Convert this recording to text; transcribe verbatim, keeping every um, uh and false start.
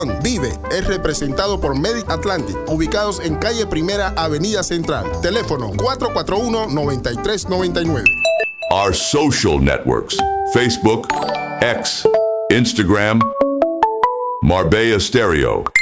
Vive es representado por Medic Atlantic, ubicados en calle Primera, Avenida Central. Teléfono cuatro cuatro uno, nueve tres nueve nueve. Our social networks: Facebook, X, Instagram, Marbella Stereo.